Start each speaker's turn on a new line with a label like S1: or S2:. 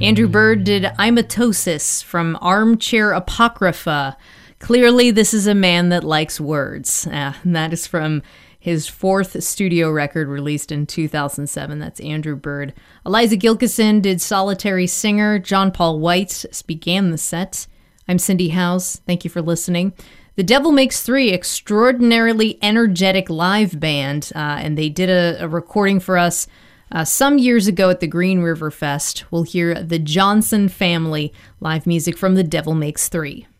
S1: Andrew Bird did Imitosis from Armchair Apocrypha. Clearly, this is a man that likes words. And that is from his fourth studio record released in 2007. That's Andrew Bird. Eliza Gilkyson did Solitary Singer. John Paul White began the set. I'm Cindy Howes. Thank you for listening. The Devil Makes Three, extraordinarily energetic live band, and they did a recording for us some years ago at the Green River Fest. We'll hear the Johnson Family live music from The Devil Makes Three.